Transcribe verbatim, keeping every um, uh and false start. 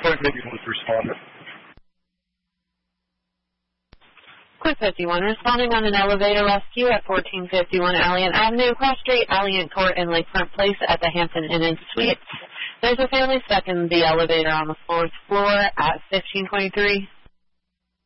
Quick fifty-one responding. Quick fifty-one responding on an elevator rescue at fourteen fifty-one Alliant Avenue, Cross Street, Alliant Court, and Lakefront Place at the Hampton Inn and Suites. There's a family stuck in the elevator on the fourth floor at fifteen twenty-three.